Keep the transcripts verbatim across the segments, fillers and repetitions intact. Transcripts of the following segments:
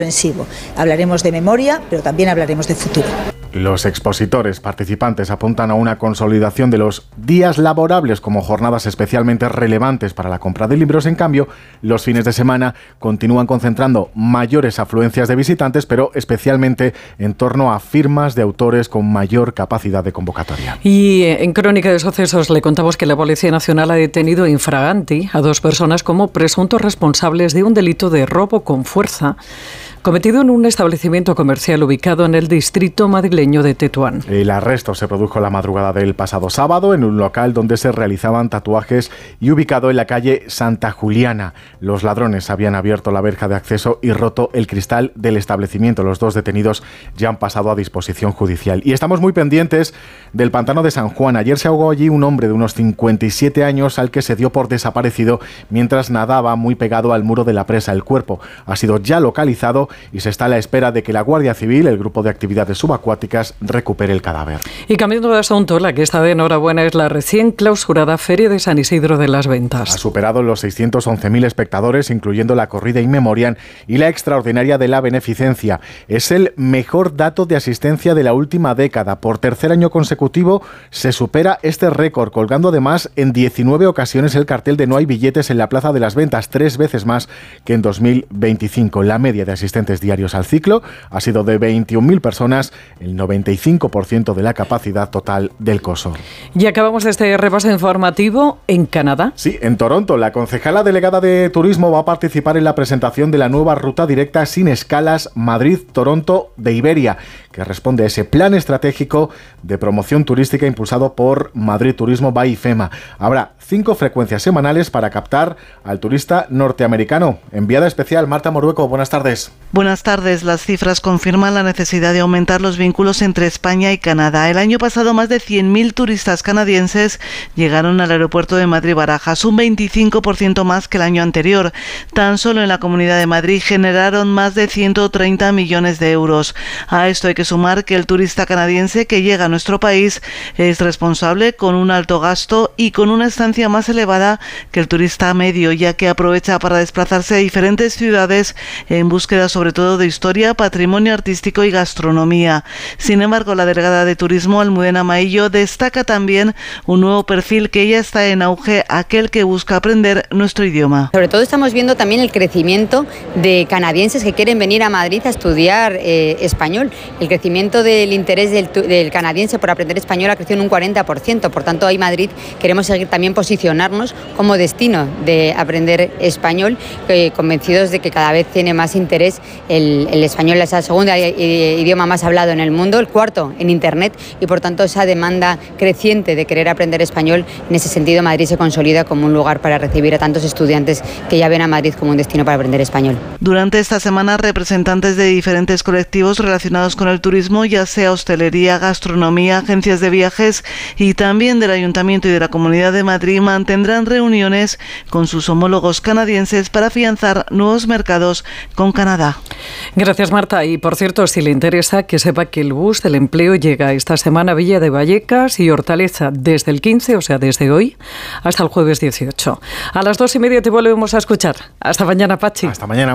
Hablaremos de memoria, pero también hablaremos de futuro. Los expositores participantes apuntan a una consolidación de los días laborables como jornadas especialmente relevantes para la compra de libros. En cambio, los fines de semana continúan concentrando mayores afluencias de visitantes, pero especialmente en torno a firmas de autores con mayor capacidad de convocatoria. Y en Crónica de Sucesos le contamos que la Policía Nacional ha detenido infraganti a dos personas como presuntos responsables de un delito de robo con fuerza cometido en un establecimiento comercial ubicado en el distrito madrileño de Tetuán. El arresto se produjo la madrugada del pasado sábado en un local donde se realizaban tatuajes y ubicado en la calle Santa Juliana. Los ladrones habían abierto la verja de acceso y roto el cristal del establecimiento. Los dos detenidos ya han pasado a disposición judicial. Y estamos muy pendientes del pantano de San Juan. Ayer se ahogó allí un hombre de unos cincuenta y siete años al que se dio por desaparecido mientras nadaba muy pegado al muro de la presa. El cuerpo ha sido ya localizado y se está a la espera de que la Guardia Civil, el grupo de actividades subacuáticas, recupere el cadáver. Y cambiando de asunto, la que está de enhorabuena es la recién clausurada Feria de San Isidro de las Ventas. Ha superado los seiscientos once mil espectadores, incluyendo la corrida in memoriam y la extraordinaria de la beneficencia. Es el mejor dato de asistencia de la última década. Por tercer año consecutivo se supera este récord, colgando además en diecinueve ocasiones el cartel de "No hay billetes" en la Plaza de las Ventas, tres veces más que en dos mil veinticinco. La media de asistencia diarios al ciclo ha sido de veintiún mil personas, el noventa y cinco por ciento de la capacidad total del coso. Y acabamos este repaso informativo en Canadá. Sí, en Toronto, la concejala delegada de turismo va a participar en la presentación de la nueva ruta directa sin escalas Madrid-Toronto de Iberia, que responde a ese plan estratégico de promoción turística impulsado por Madrid Turismo by IFEMA. Habrá cinco frecuencias semanales para captar al turista norteamericano. Enviada especial, Marta Morueco, buenas tardes. Buenas tardes. Las cifras confirman la necesidad de aumentar los vínculos entre España y Canadá. El año pasado, más de cien mil turistas canadienses llegaron al aeropuerto de Madrid-Barajas, un veinticinco por ciento más que el año anterior. Tan solo en la Comunidad de Madrid generaron más de ciento treinta millones de euros. A esto hay que sumar que el turista canadiense que llega a nuestro país es responsable con un alto gasto y con una estancia más elevada que el turista medio, ya que aprovecha para desplazarse a diferentes ciudades en búsqueda sobre todo de historia, patrimonio artístico y gastronomía. Sin embargo, la delegada de Turismo, Almudena Maillo, destaca también un nuevo perfil que ya está en auge, aquel que busca aprender nuestro idioma. Sobre todo estamos viendo también el crecimiento de canadienses que quieren venir a Madrid a estudiar eh, español. El crecimiento del interés del, del canadiense por aprender español ha crecido en un cuarenta por ciento. Por tanto, hoy Madrid queremos seguir también posicionarnos como destino de aprender español, eh, convencidos de que cada vez tiene más interés. El, el español es el segundo idioma más hablado en el mundo, el cuarto en Internet, y por tanto esa demanda creciente de querer aprender español, en ese sentido Madrid se consolida como un lugar para recibir a tantos estudiantes que ya ven a Madrid como un destino para aprender español. Durante esta semana, representantes de diferentes colectivos relacionados con el turismo, ya sea hostelería, gastronomía, agencias de viajes y también del Ayuntamiento y de la Comunidad de Madrid, mantendrán reuniones con sus homólogos canadienses para afianzar nuevos mercados con Canadá. Gracias, Marta. Y por cierto, si le interesa, que sepa que el bus del empleo llega esta semana a Villa de Vallecas y Hortaleza desde el quince, o sea, desde hoy, hasta el jueves dieciocho. A las dos y media te volvemos a escuchar. Hasta mañana, Pachi. Hasta mañana.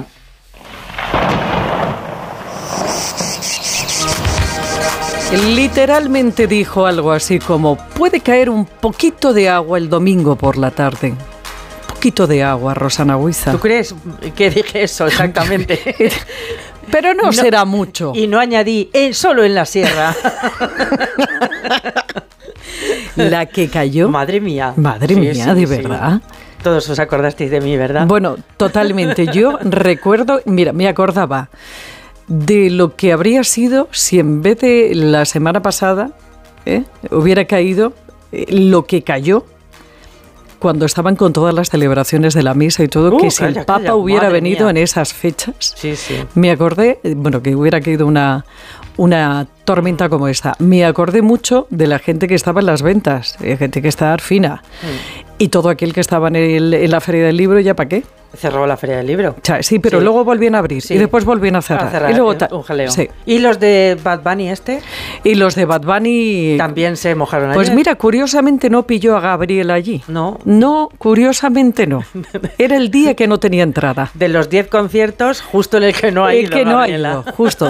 Literalmente dijo algo así como: puede caer un poquito de agua el domingo por la tarde. Poquito de agua, Rosana Huiza. ¿Tú crees que dije eso exactamente? Pero no, no será mucho. Y no añadí, eh, solo en la sierra. La que cayó. Madre mía. Madre sí, mía, sí, de sí. verdad. Todos os acordasteis de mí, ¿verdad? Bueno, totalmente. Yo recuerdo, mira, me acordaba de lo que habría sido si en vez de la semana pasada ¿eh? hubiera caído eh, lo que cayó cuando estaban con todas las celebraciones de la misa y todo, uh, que si calla, el Papa calla, hubiera venido mía. en esas fechas, sí, sí. me acordé, bueno, que hubiera caído una, una tormenta como esta. Me acordé mucho de la gente que estaba en las ventas, eh, gente que estaba fina. Mm. Y todo aquel que estaba en, el, en la Feria del Libro, ¿ya para qué? Cerró la Feria del Libro. O sea, sí, pero sí. luego volvían a abrir sí. y después volvían a cerrar. A cerrar y luego un jaleo. Sí. ¿Y los de Bad Bunny este? Y los de Bad Bunny... También se mojaron Pues ayer. mira, curiosamente no pilló a Gabriel allí. No. No, curiosamente no. Era el día que no tenía entrada. De los diez conciertos, justo en el que no ha ido. El que no Gabriela. ha ido, justo.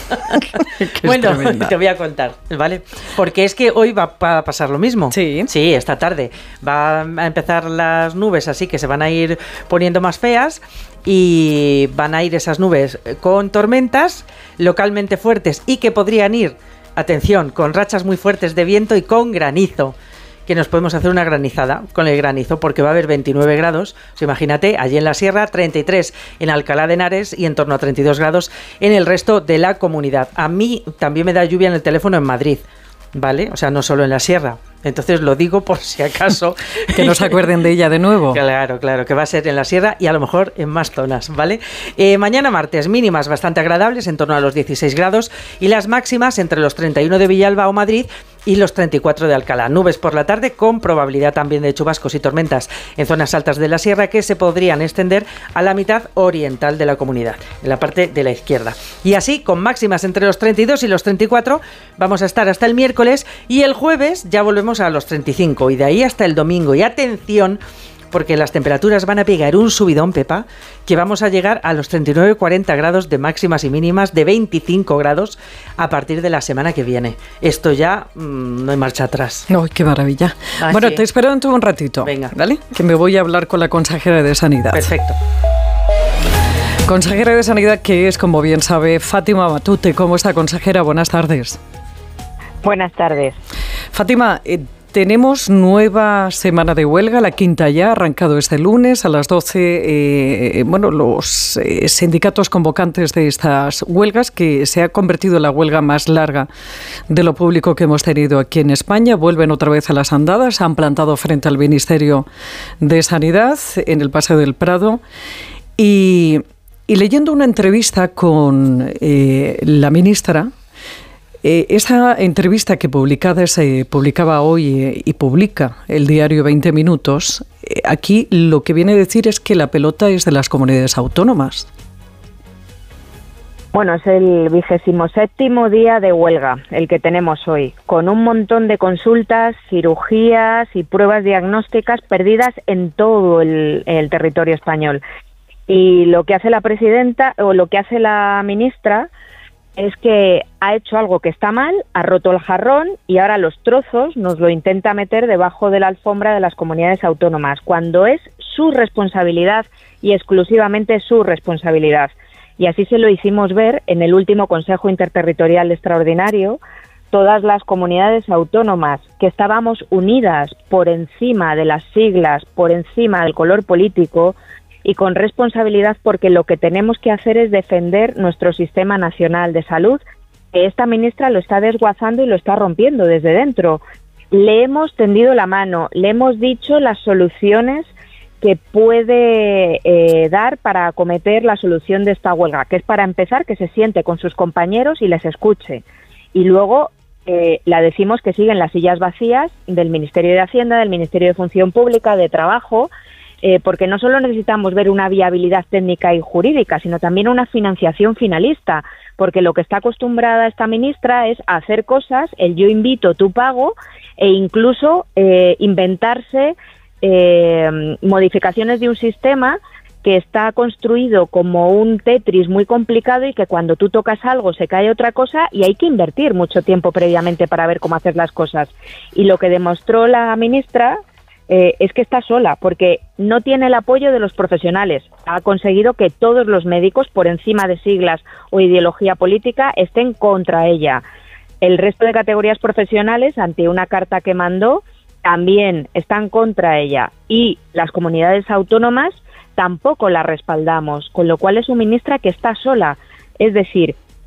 Bueno, te voy a contar, ¿vale? Porque es que hoy va a pasar lo mismo. Sí. Sí, esta tarde. Va a empezar las nubes así que se van a ir poniendo más feas. Y van a ir esas nubes con tormentas localmente fuertes y que podrían ir, atención, con rachas muy fuertes de viento y con granizo, que nos podemos hacer una granizada con el granizo porque va a haber veintinueve grados, o sea, imagínate, allí en la sierra, treinta y tres en Alcalá de Henares y en torno a treinta y dos grados en el resto de la comunidad. A mí también me da lluvia en el teléfono en Madrid, ¿vale? O sea, no solo en la sierra. Entonces lo digo por si acaso. Que no se acuerden de ella de nuevo. Claro, claro, que va a ser en la sierra y a lo mejor en más zonas, ¿vale? Eh, mañana martes, mínimas bastante agradables, en torno a los dieciséis grados, y las máximas entre los treinta y uno de Villalba o Madrid y los treinta y cuatro de Alcalá. Nubes por la tarde con probabilidad también de chubascos y tormentas en zonas altas de la sierra que se podrían extender a la mitad oriental de la comunidad, en la parte de la izquierda. Y así, con máximas entre los treinta y dos y los treinta y cuatro, vamos a estar hasta el miércoles y el jueves ya volvemos a los treinta y cinco y de ahí hasta el domingo. Y atención, porque las temperaturas van a pegar un subidón, Pepa, que vamos a llegar a los treinta y nueve cuarenta grados de máximas y mínimas, de veinticinco grados a partir de la semana que viene. Esto ya mmm, no hay marcha atrás. ¡Ay, qué maravilla! Ah, bueno, sí. te espero dentro de un ratito. Venga. ¿Vale? Que me voy a hablar con la consejera de Sanidad. Perfecto. Consejera de Sanidad, que es, como bien sabe, Fátima Matute. ¿Cómo está, consejera? Buenas tardes. Buenas tardes. Fátima, eh, tenemos nueva semana de huelga, la quinta ya, ha arrancado este lunes a las doce. Eh, bueno, los eh, sindicatos convocantes de estas huelgas, que se ha convertido en la huelga más larga de lo público que hemos tenido aquí en España, vuelven otra vez a las andadas, se han plantado frente al Ministerio de Sanidad en el Paseo del Prado y, y leyendo una entrevista con eh, la ministra. Eh, esa entrevista que publicada se publicaba hoy eh, y publica el diario veinte minutos, eh, aquí lo que viene a decir es que la pelota es de las comunidades autónomas. Bueno, es el vigésimo séptimo día de huelga, el que tenemos hoy, con un montón de consultas, cirugías y pruebas diagnósticas perdidas en todo el, el territorio español. Y lo que hace la presidenta, o lo que hace la ministra, es que ha hecho algo que está mal, ha roto el jarrón y ahora los trozos nos lo intenta meter debajo de la alfombra de las comunidades autónomas, cuando es su responsabilidad y exclusivamente su responsabilidad. Y así se lo hicimos ver en el último Consejo Interterritorial Extraordinario. Todas las comunidades autónomas que estábamos unidas por encima de las siglas, por encima del color político, y con responsabilidad, porque lo que tenemos que hacer es defender nuestro sistema nacional de salud, que esta ministra lo está desguazando y lo está rompiendo desde dentro. Le hemos tendido la mano, le hemos dicho las soluciones que puede eh, dar para acometer la solución de esta huelga, que es, para empezar, que se siente con sus compañeros y les escuche. Y luego eh, la decimos que siguen las sillas vacías del Ministerio de Hacienda, del Ministerio de Función Pública, de Trabajo, Eh, porque no solo necesitamos ver una viabilidad técnica y jurídica, sino también una financiación finalista, porque lo que está acostumbrada esta ministra es hacer cosas, el yo invito, tú pago, e incluso eh, inventarse eh, modificaciones de un sistema que está construido como un Tetris muy complicado y que cuando tú tocas algo se cae otra cosa y hay que invertir mucho tiempo previamente para ver cómo hacer las cosas. Y lo que demostró la ministra Eh, es que está sola, porque no tiene el apoyo de los profesionales. Ha conseguido que todos los médicos, por encima de siglas o ideología política, estén contra ella. El resto de categorías profesionales, ante una carta que mandó, también están contra ella. Y las comunidades autónomas tampoco la respaldamos, con lo cual es una ministra que está sola. Es decir,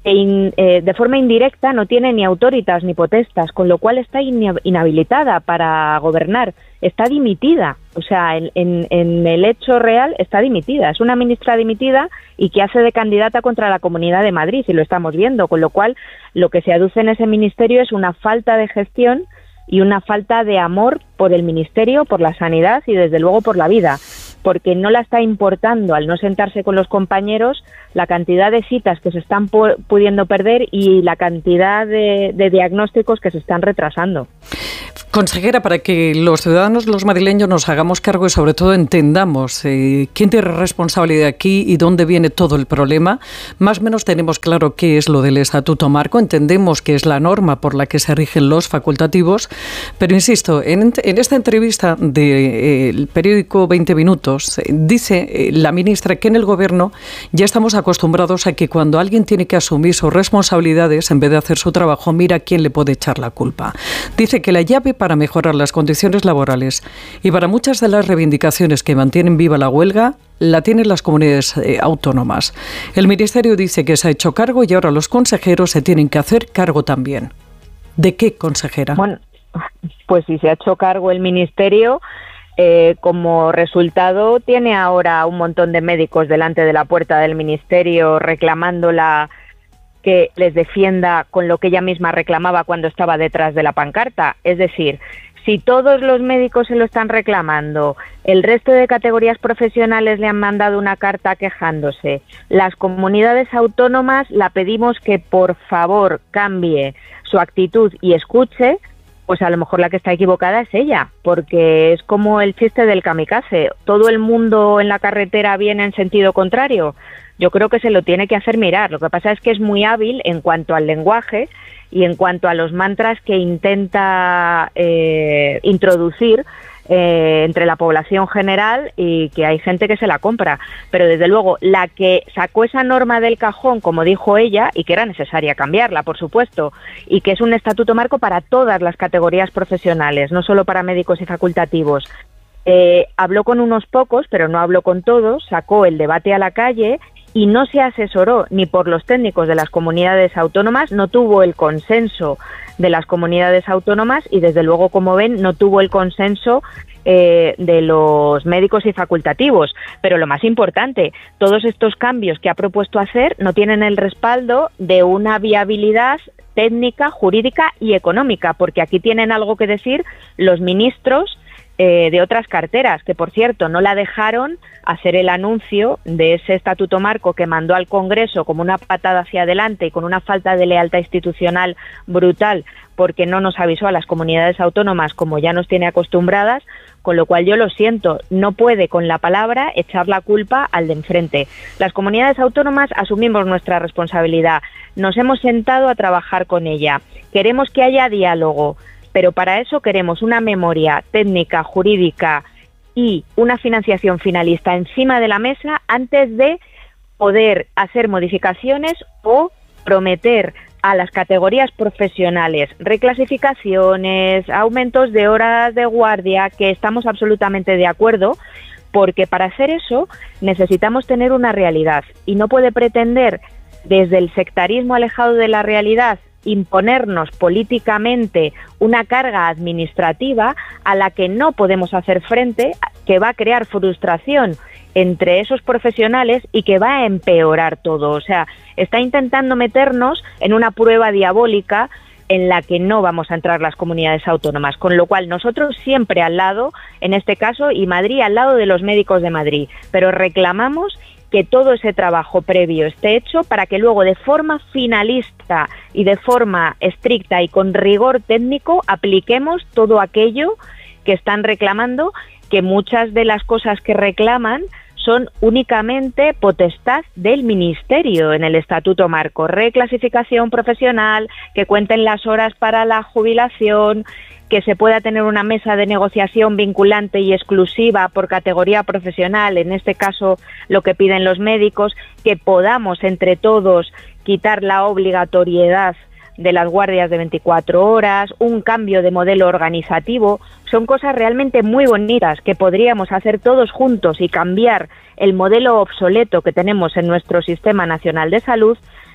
e in, eh, de forma indirecta no tiene ni autoritas ni potestas, con lo cual está inhabilitada para gobernar, está dimitida, o sea, en, en, en el hecho real está dimitida, es una ministra dimitida y que hace de candidata contra la Comunidad de Madrid, y lo estamos viendo, con lo cual lo que se aduce en ese ministerio es una falta de gestión y una falta de amor por el ministerio, por la sanidad y desde luego por la vida, porque no la está importando, al no sentarse con los compañeros, la cantidad de citas que se están pudiendo perder y la cantidad de, de diagnósticos que se están retrasando. Consejera, para que los ciudadanos, los madrileños, nos hagamos cargo y sobre todo entendamos eh, quién tiene responsabilidad aquí y dónde viene todo el problema, más o menos tenemos claro qué es lo del Estatuto Marco, entendemos que es la norma por la que se rigen los facultativos, pero insisto, en, en esta entrevista del eh, periódico veinte minutos, eh, dice eh, la ministra que en el Gobierno ya estamos acostumbrados a que cuando alguien tiene que asumir sus responsabilidades, en vez de hacer su trabajo, mira quién le puede echar la culpa. Dice que la llave para mejorar las condiciones laborales y para muchas de las reivindicaciones que mantienen viva la huelga la tienen las comunidades eh, autónomas. El Ministerio dice que se ha hecho cargo y ahora los consejeros se tienen que hacer cargo también. ¿De qué, consejera? Bueno, pues si se ha hecho cargo el Ministerio, eh, como resultado tiene ahora un montón de médicos delante de la puerta del Ministerio reclamando la que les defienda con lo que ella misma reclamaba cuando estaba detrás de la pancarta. Es decir, si todos los médicos se lo están reclamando, el resto de categorías profesionales le han mandado una carta quejándose, las comunidades autónomas la pedimos que por favor cambie su actitud y escuche, pues a lo mejor la que está equivocada es ella, porque es como el chiste del kamikaze, todo el mundo en la carretera viene en sentido contrario. Yo creo que se lo tiene que hacer mirar. Lo que pasa es que es muy hábil en cuanto al lenguaje y en cuanto a los mantras que intenta eh, introducir eh, entre la población general y que hay gente que se la compra. Pero desde luego, la que sacó esa norma del cajón, como dijo ella, y que era necesaria cambiarla, por supuesto, y que es un estatuto marco para todas las categorías profesionales, no solo para médicos y facultativos. Eh, habló con unos pocos, pero no habló con todos, sacó el debate a la calle y no se asesoró ni por los técnicos de las comunidades autónomas, no tuvo el consenso de las comunidades autónomas y desde luego, como ven, no tuvo el consenso eh, de los médicos y facultativos. Pero lo más importante, todos estos cambios que ha propuesto hacer no tienen el respaldo de una viabilidad técnica, jurídica y económica, porque aquí tienen algo que decir los ministros Eh, de otras carteras, que por cierto no la dejaron hacer el anuncio de ese estatuto marco que mandó al Congreso como una patada hacia adelante y con una falta de lealtad institucional brutal, porque no nos avisó a las comunidades autónomas como ya nos tiene acostumbradas, con lo cual yo lo siento, no puede con la palabra echar la culpa al de enfrente. Las comunidades autónomas asumimos nuestra responsabilidad, nos hemos sentado a trabajar con ella, queremos que haya diálogo, pero para eso queremos una memoria técnica, jurídica y una financiación finalista encima de la mesa antes de poder hacer modificaciones o prometer a las categorías profesionales reclasificaciones, aumentos de horas de guardia, que estamos absolutamente de acuerdo, porque para hacer eso necesitamos tener una realidad y no puede pretender desde el sectarismo alejado de la realidad imponernos políticamente una carga administrativa a la que no podemos hacer frente, que va a crear frustración entre esos profesionales y que va a empeorar todo. O sea, está intentando meternos en una prueba diabólica en la que no vamos a entrar las comunidades autónomas, con lo cual nosotros siempre al lado, en este caso, y Madrid al lado de los médicos de Madrid, pero reclamamos que todo ese trabajo previo esté hecho para que luego de forma finalista y de forma estricta y con rigor técnico apliquemos todo aquello que están reclamando, que muchas de las cosas que reclaman son únicamente potestad del Ministerio en el Estatuto Marco. Reclasificación profesional, que cuenten las horas para la jubilación, que se pueda tener una mesa de negociación vinculante y exclusiva por categoría profesional, en este caso lo que piden los médicos, que podamos entre todos quitar la obligatoriedad de las guardias de veinticuatro horas, un cambio de modelo organizativo. Son cosas realmente muy bonitas que podríamos hacer todos juntos y cambiar el modelo obsoleto que tenemos en nuestro Sistema Nacional de Salud,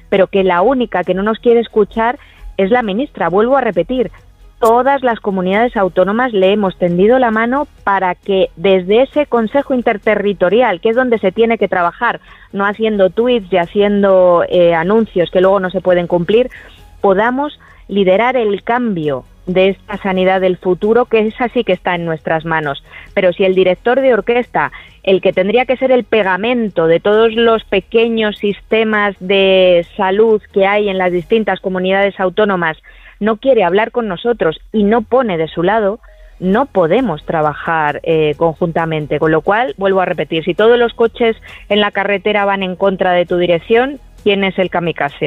pero que la única que no nos quiere escuchar es la ministra. Vuelvo a repetir, todas las comunidades autónomas le hemos tendido la mano para que desde ese Consejo Interterritorial, que es donde se tiene que trabajar, no haciendo tweets y haciendo eh, anuncios que luego no se pueden cumplir, podamos liderar el cambio de esta sanidad del futuro, que esa sí que está en nuestras manos. Pero si el director de orquesta, el que tendría que ser el pegamento de todos los pequeños sistemas de salud que hay en las distintas comunidades autónomas, no quiere hablar con nosotros y no pone de su lado, no podemos trabajar eh, conjuntamente. Con lo cual, vuelvo a repetir, si todos los coches en la carretera van en contra de tu dirección, ¿quién es el kamikaze?